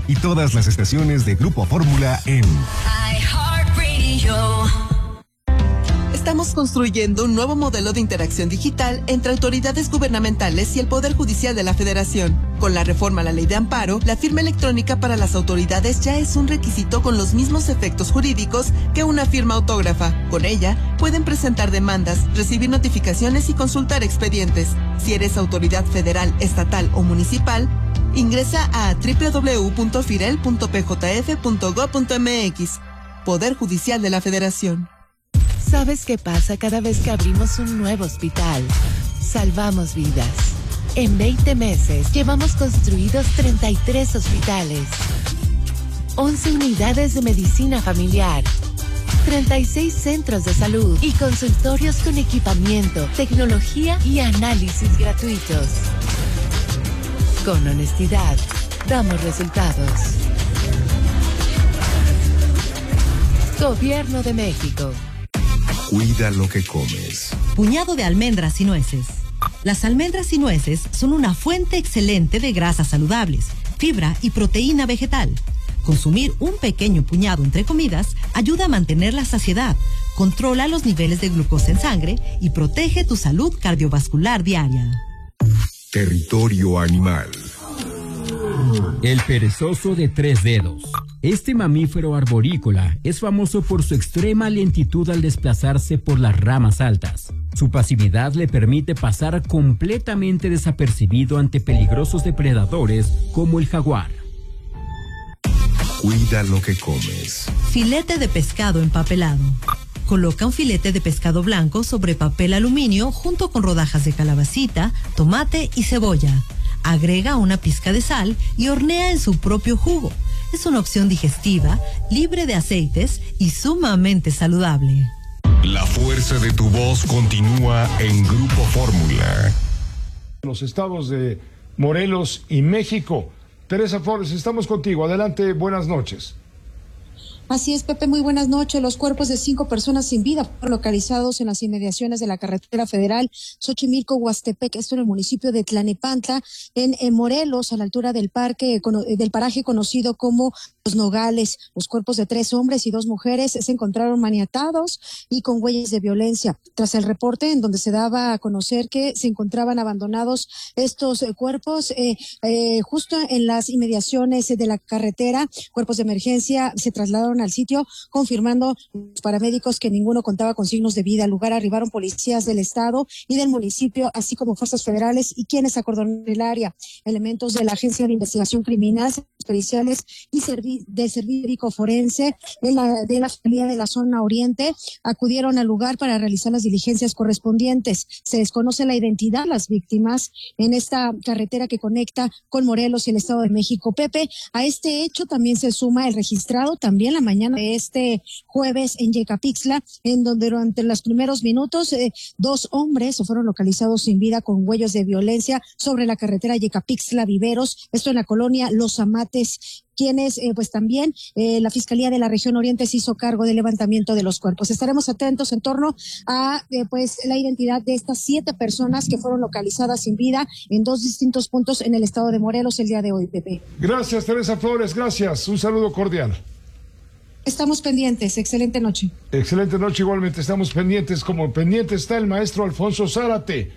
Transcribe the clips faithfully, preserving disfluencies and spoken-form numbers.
y todas las estaciones de Grupo Fórmula en iHeartRadio. Estamos construyendo un nuevo modelo de interacción digital entre autoridades gubernamentales y el Poder Judicial de la Federación. Con la reforma a la Ley de Amparo, la firma electrónica para las autoridades ya es un requisito con los mismos efectos jurídicos que una firma autógrafa. Con ella, pueden presentar demandas, recibir notificaciones y consultar expedientes. Si eres autoridad federal, estatal o municipal, ingresa a doble u doble u doble u punto firel punto p j f punto gob punto m x. Poder Judicial de la Federación. ¿Sabes qué pasa cada vez que abrimos un nuevo hospital? Salvamos vidas. En veinte meses llevamos construidos treinta y tres hospitales, once unidades de medicina familiar, treinta y seis centros de salud y consultorios con equipamiento, tecnología y análisis gratuitos. Con honestidad, damos resultados. Gobierno de México. Cuida lo que comes. Puñado de almendras y nueces. Las almendras y nueces son una fuente excelente de grasas saludables, fibra y proteína vegetal. Consumir un pequeño puñado entre comidas ayuda a mantener la saciedad, controla los niveles de glucosa en sangre y protege tu salud cardiovascular diaria. Territorio animal. El perezoso de tres dedos. Este mamífero arborícola es famoso por su extrema lentitud al desplazarse por las ramas altas. Su pasividad le permite pasar completamente desapercibido ante peligrosos depredadores como el jaguar. Cuida lo que comes. Filete de pescado empapelado. Coloca un filete de pescado blanco sobre papel aluminio junto con rodajas de calabacita, tomate y cebolla. Agrega una pizca de sal y hornea en su propio jugo. Es una opción digestiva, libre de aceites y sumamente saludable. La fuerza de tu voz continúa en Grupo Fórmula. Los estados de Morelos y México. Teresa Flores, estamos contigo. Adelante, buenas noches. Así es, Pepe, muy buenas noches. Los cuerpos de cinco personas sin vida fueron localizados en las inmediaciones de la carretera federal Xochimilco-Huastepec, esto en el municipio de Tlanepantla, en, en Morelos, a la altura del parque, del paraje conocido como Los Nogales. Los cuerpos de tres hombres y dos mujeres se encontraron maniatados y con huellas de violencia. Tras el reporte en donde se daba a conocer que se encontraban abandonados estos cuerpos, eh, eh, justo en las inmediaciones de la carretera, cuerpos de emergencia se trasladaron al sitio, confirmando los paramédicos que ninguno contaba con signos de vida. Al lugar arribaron policías del estado y del municipio, así como fuerzas federales y quienes acordonaron el área. Elementos de la Agencia de Investigación Criminal, periciales y servi del Servicio Médico Forense de la, de la Fiscalía de la Zona Oriente acudieron al lugar para realizar las diligencias correspondientes. Se desconoce la identidad de las víctimas en esta carretera que conecta con Morelos y el Estado de México. Pepe, a este hecho también se suma el registrado también la mañana de este jueves en Yecapixtla, en donde durante los primeros minutos eh, dos hombres fueron localizados sin vida con huellas de violencia sobre la carretera Yecapixtla-Viveros, esto en la colonia Los Amates, quienes eh, pues también eh, la Fiscalía de la Región Oriente se hizo cargo del levantamiento de los cuerpos. Estaremos atentos en torno a eh, pues la identidad de estas siete personas que fueron localizadas sin vida en dos distintos puntos en el estado de Morelos el día de hoy, Pepe. Gracias, Teresa Flores, gracias. Un saludo cordial. Estamos pendientes. Excelente noche. Excelente noche, igualmente estamos pendientes. Como pendiente está el maestro Alfonso Zárate.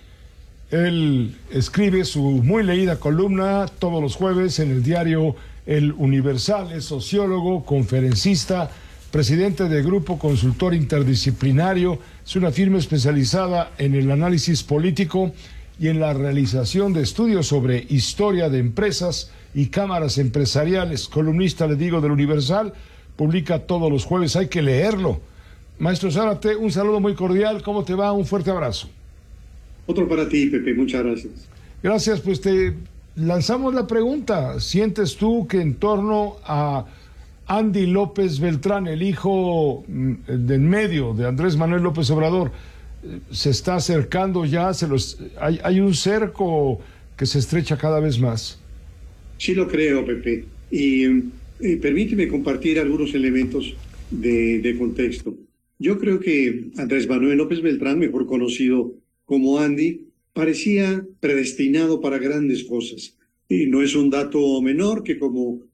Él escribe su muy leída columna todos los jueves en el diario El Universal. Es sociólogo, conferencista, presidente de Grupo Consultor Interdisciplinario. Es una firma especializada en el análisis político y en la realización de estudios sobre historia de empresas y cámaras empresariales. Columnista, le digo, del Universal. Publica todos los jueves, hay que leerlo. Maestro Zárate, un saludo muy cordial, ¿cómo te va? Un fuerte abrazo. Otro para ti, Pepe, muchas gracias. Gracias, pues te lanzamos la pregunta. ¿Sientes tú que en torno a Andy López Beltrán, el hijo del medio de Andrés Manuel López Obrador, se está acercando ya, se los, hay, hay un cerco que se estrecha cada vez más? Sí lo creo, Pepe, y eh, permíteme compartir algunos elementos de, de contexto. Yo creo que Andrés Manuel López Beltrán, mejor conocido como Andy, parecía predestinado para grandes cosas. Y no es un dato menor que, como